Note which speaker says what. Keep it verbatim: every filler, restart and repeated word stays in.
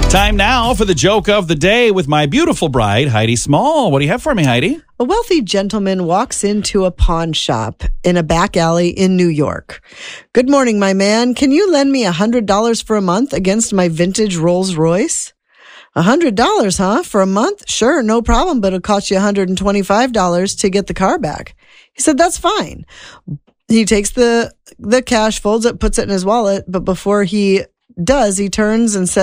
Speaker 1: Time now for the joke of the day with my beautiful bride, Heidi Small. What do you have for me, Heidi?
Speaker 2: A wealthy gentleman walks into a pawn shop in a back alley in New York. Good morning, my man. Can you lend me one hundred dollars for a month against my vintage Rolls Royce? one hundred dollars, huh? For a month? Sure, no problem, but it'll cost you one hundred twenty-five dollars to get the car back. He said, that's fine. He takes the, the cash, folds it, puts it in his wallet, but before he does, he turns and says,